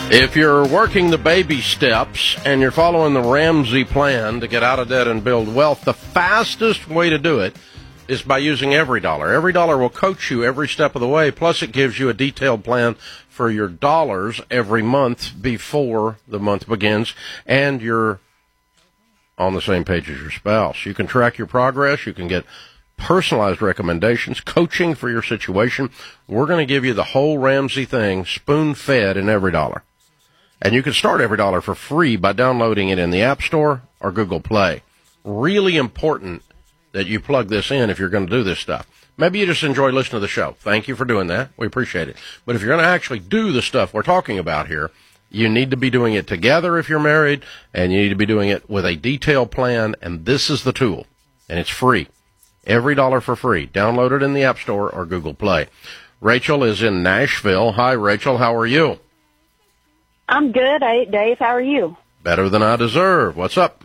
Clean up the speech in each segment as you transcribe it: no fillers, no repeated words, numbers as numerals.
If you're working the baby steps and you're following the Ramsey plan to get out of debt and build wealth, the fastest way to do it is by using EveryDollar. EveryDollar will coach you every step of the way, plus it gives you a detailed plan for your dollars every month before the month begins, and you're on the same page as your spouse. You can track your progress. You can get personalized recommendations, coaching for your situation. We're going to give you the whole Ramsey thing spoon-fed in EveryDollar. And you can start EveryDollar for free by downloading it in the App Store or Google Play. Really important that you plug this in if you're going to do this stuff. Maybe you just enjoy listening to the show. Thank you for doing that. We appreciate it. But if you're going to actually do the stuff we're talking about here, you need to be doing it together if you're married, and you need to be doing it with a detailed plan, and this is the tool. And it's free. EveryDollar for free. Download it in the App Store or Google Play. Rachel is in Nashville. Hi, Rachel. How are you? I'm good, Dave. How are you? Better than I deserve. What's up?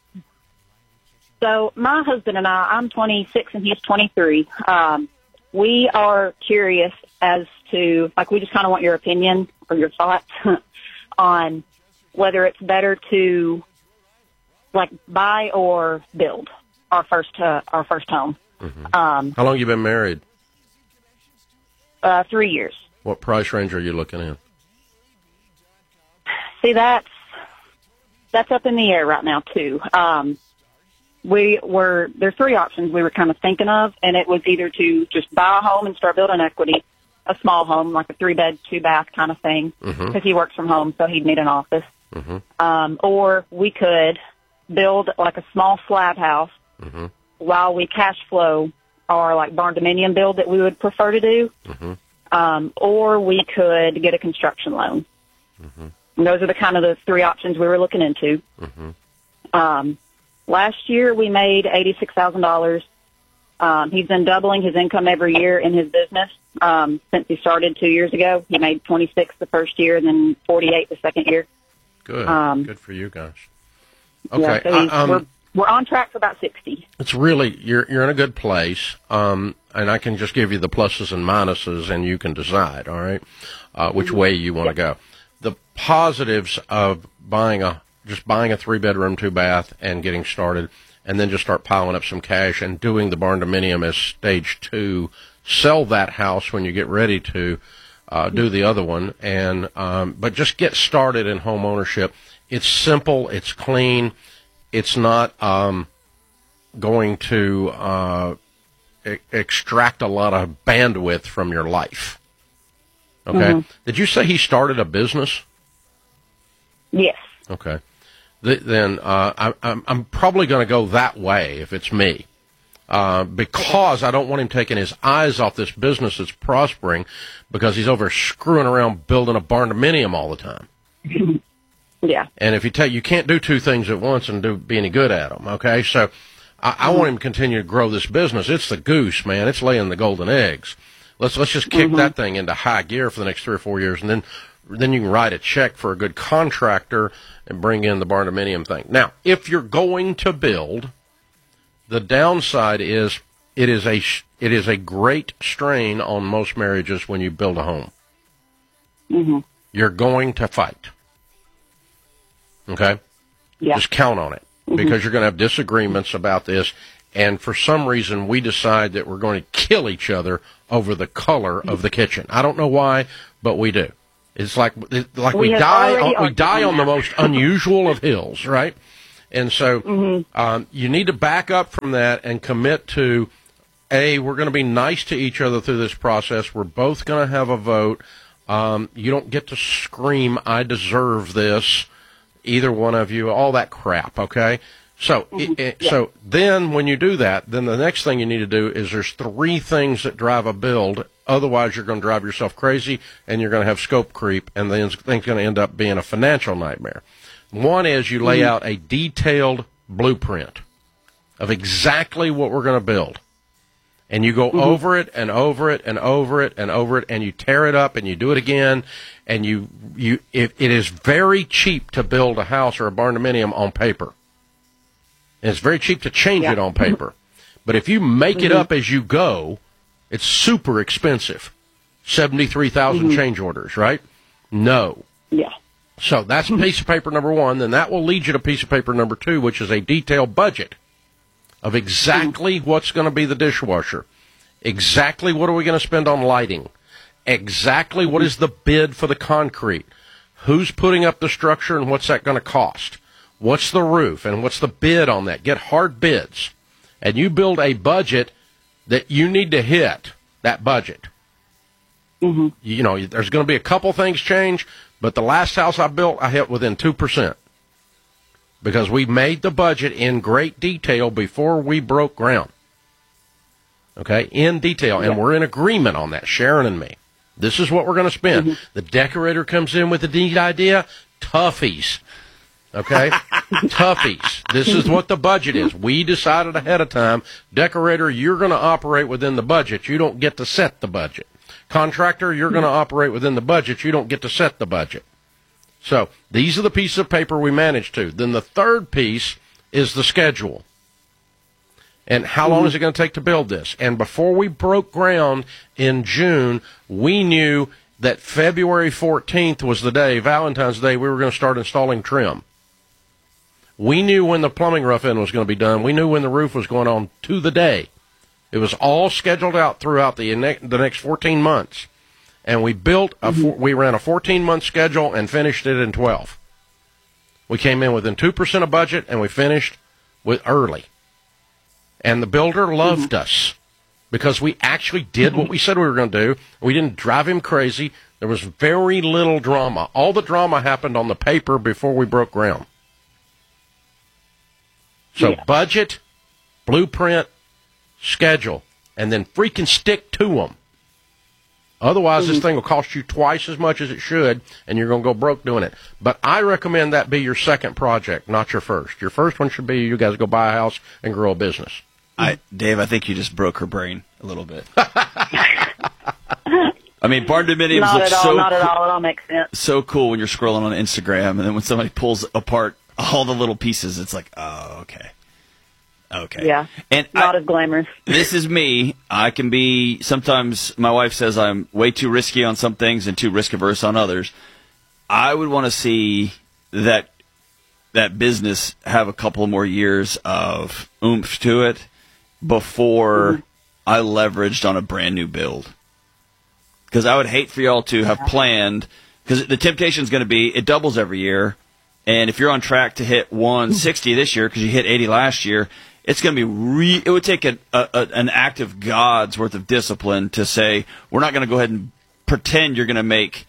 So my husband and I'm 26 and he's 23. We are curious as to, we just kind of want your opinion or your thoughts on whether it's better to, buy or build our first home. Mm-hmm. How long you been married? 3 years. What price range are you looking in? See, that's up in the air right now too. There's three options we were kind of thinking of, and it was either to just buy a home and start building equity, a small home, like a 3-bed, 2-bath kind of thing, because he works from home, so he'd need an office. Mm-hmm. Or we could build like a small slab house while we cash flow our barn dominium build that we would prefer to do. Mm-hmm. Or we could get a construction loan. Mm-hmm. And those are the three options we were looking into. Mm-hmm. Last year we made $86,000. He's been doubling his income every year in his business since he started 2 years ago. He made 26 the first year and then 48 the second year. Good. Good for you guys. Okay. Yeah, so we're on track for about 60. It's really, you're in a good place, and I can just give you the pluses and minuses, and you can decide, all right, which way you want to go. The positives of buying a 3-bedroom, 2-bath and getting started, and then just start piling up some cash and doing the barn dominium as stage 2. Sell that house when you get ready to do the other one, and but just get started in home ownership. It's simple. It's clean. It's not going to extract a lot of bandwidth from your life. Okay. Mm-hmm. Did you say he started a business? Yes. Okay. Then I'm probably going to go that way if it's me, because I don't want him taking his eyes off this business that's prospering because he's over screwing around building a barn dominium all the time. Yeah. And if you can't do two things at once and be any good at them. Okay. So I want him to continue to grow this business. It's the goose, man. It's laying the golden eggs. Let's just kick that thing into high gear for the next 3 or 4 years, and then you can write a check for a good contractor and bring in the barn dominium thing. Now, if you're going to build, the downside is it is a great strain on most marriages when you build a home. Mm-hmm. You're going to fight. Okay? Yeah. Just count on it, because you're going to have disagreements about this. And for some reason, we decide that we're going to kill each other over the color of the kitchen. I don't know why, but we do. It's like we die on the most unusual of hills, right? And so you need to back up from that and commit to, we're going to be nice to each other through this process. We're both going to have a vote. You don't get to scream, I deserve this, either one of you, all that crap, okay? So, so then when you do that, then the next thing you need to do is there's 3 things that drive a build. Otherwise, you're going to drive yourself crazy, and you're going to have scope creep, and then it's going to end up being a financial nightmare. One is you lay out a detailed blueprint of exactly what we're going to build. And you go over it and over it and over it and over it, and you tear it up and you do it again. And it is very cheap to build a house or a barn dominium on paper. And it's very cheap to change it on paper. But if you make it up as you go, it's super expensive. 73,000 change orders, right? No. Yeah. So that's piece of paper number one. Then that will lead you to piece of paper number two, which is a detailed budget of exactly what's going to be the dishwasher, exactly what are we going to spend on lighting, exactly what is the bid for the concrete, who's putting up the structure and what's that going to cost, what's the roof and what's the bid on that. Get hard bids, and you build a budget that you need to hit that budget. Mm-hmm. You know, there's going to be a couple things change, but the last house I built, I hit within 2%. Because we made the budget in great detail before we broke ground. Okay, in detail. And we're in agreement on that, Sharon and me. This is what we're going to spend. Mm-hmm. The decorator comes in with a neat idea. Toughies. Okay? Toughies. This is what the budget is. We decided ahead of time, decorator, you're going to operate within the budget. You don't get to set the budget. Contractor, you're going to operate within the budget. You don't get to set the budget. So these are the pieces of paper we managed to. Then the third piece is the schedule. And how long is it going to take to build this? And before we broke ground in June, we knew that February 14th was the day, Valentine's Day, we were going to start installing trim. We knew when the plumbing rough-in was going to be done. We knew when the roof was going on to the day. It was all scheduled out throughout the next 14 months. And we built we ran a 14-month schedule and finished it in 12. We came in within 2% of budget, and we finished with early. And the builder loved us because we actually did what we said we were going to do. We didn't drive him crazy. There was very little drama. All the drama happened on the paper before we broke ground. So budget, blueprint, schedule, and then freaking stick to them. Otherwise, this thing will cost you twice as much as it should, and you're going to go broke doing it. But I recommend that be your second project, not your first. Your first one should be you guys go buy a house and grow a business. Dave, I think you just broke her brain a little bit. I mean, barn dominiums look not at all. It all makes sense. So cool when you're scrolling on Instagram, and then when somebody pulls apart all the little pieces, it's like, oh, okay. Okay. Yeah. And not as glamorous. This is me. I can be, sometimes my wife says I'm way too risky on some things and too risk averse on others. I would want to see that business have a couple more years of oomph to it before I leveraged on a brand new build. Because I would hate for y'all to have planned, because the temptation is going to be it doubles every year. And if you're on track to hit 160 this year because you hit 80 last year, it's going to be it would take an act of God's worth of discipline to say we're not going to go ahead and pretend you're going to make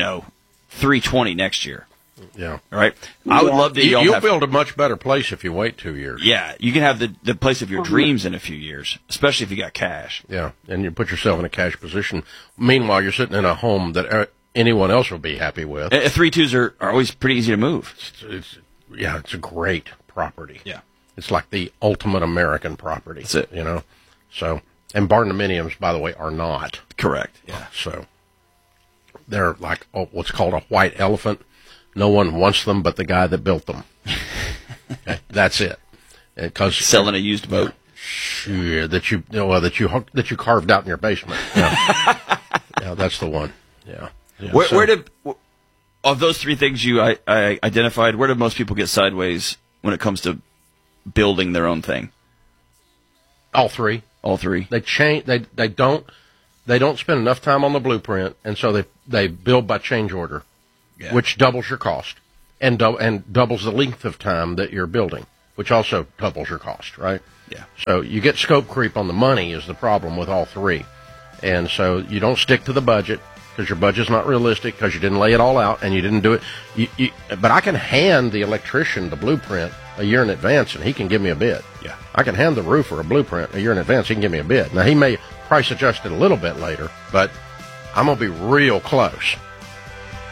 320 next year. Yeah. All right. I would love to. You'll build a much better place if you wait 2 years. Yeah, you can have the place of your dreams in a few years, especially if you got cash. Yeah, and you put yourself in a cash position. Meanwhile, you're sitting in a home that anyone else will be happy with. 3-2s are always pretty easy to move. It's a great property. Yeah. It's like the ultimate American property. That's it. So, and barn dominiums, by the way, are not. Correct. Yeah. So, they're like what's called a white elephant. No one wants them but the guy that built them. Okay, that's it. Because selling a used boat. Sure, that you carved out in your basement. Yeah, yeah, that's the one. Yeah. Where did of those three things I identified? Where do most people get sideways when it comes to building their own thing? All three. They don't spend enough time on the blueprint, and so they build by change order, which doubles your cost and doubles the length of time that you're building, which also doubles your cost, right? Yeah. So you get scope creep on the money is the problem with all three, and so you don't stick to the budget because your budget's not realistic because you didn't lay it all out and you didn't do it. But I can hand the electrician the blueprint a year in advance, and he can give me a bid. Yeah. I can hand the roofer a blueprint a year in advance. He can give me a bid. Now, he may price adjust it a little bit later, but I'm going to be real close.